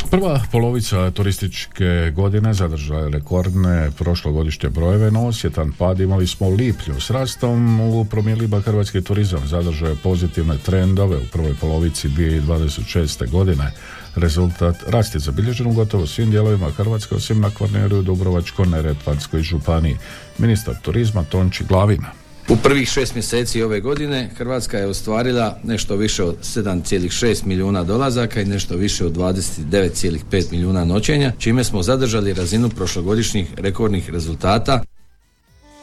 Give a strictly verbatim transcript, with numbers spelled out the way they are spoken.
Prva polovica turističke godine zadržala je rekordne prošlogodišnje brojeve, no osjetan pad imali smo u lipnju. S rastom u promilima hrvatski turizam zadržao je pozitivne trendove u prvoj polovici dvije tisuće dvadeset šeste. godine. Rezultat rast je zabilježen u gotovo svim dijelovima Hrvatske, osim na Kvarneru i Dubrovačko-neretvanskoj županiji. Ministar turizma Tonči Glavina. U prvih šest mjeseci ove godine Hrvatska je ostvarila nešto više od sedam zarez šest milijuna dolazaka i nešto više od dvadeset devet zarez pet milijuna noćenja, čime smo zadržali razinu prošlogodišnjih rekordnih rezultata